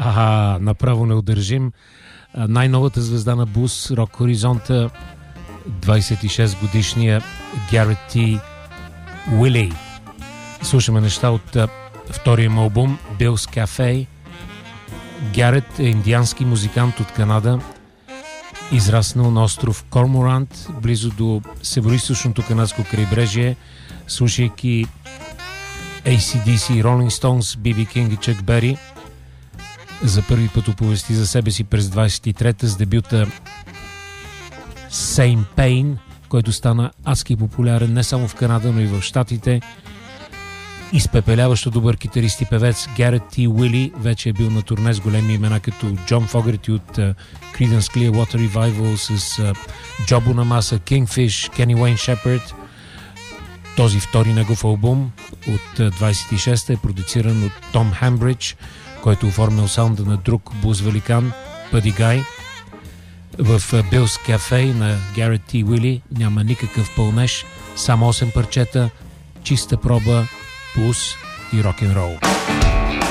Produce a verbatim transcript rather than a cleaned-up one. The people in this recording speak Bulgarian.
Аха, направо неудържим. Най-новата звезда на Блуз Рок Хоризонта, двайсет и шест годишния Гарет Т. Уили. Слушаме неща от втория му албум Bill's Cafe. Гарет е индиански музикант от Канада, израснал на остров Корморант, близо до североизточното канадско крайбрежие, слушайки Ей Си Ди Си, Rolling Stones, Би Би Кинг и Чък Бери. За първи път оповести за себе си през двайсет и трета с дебюта Same Pain, който стана адски популярен не само в Канада, но и в Щатите. Изпепеляващо добър китарист и певец Гарет Т. Уили вече е бил на турне с големи имена като Джон Фогерти от uh, Creedence Clearwater Revival, с uh, Joe Bonamassa, Kingfish, Kenny Wayne Shepherd. Този втори негов албум от uh, двайсет и шеста е продуциран от Том Хамбридж, който оформил саунда на друг блуз великан Бъди Гай. В uh, Bill's Cafe на Гарет Т. Уили няма никакъв пълнеж, само осем парчета, чиста проба, блуз и рок-н-рол.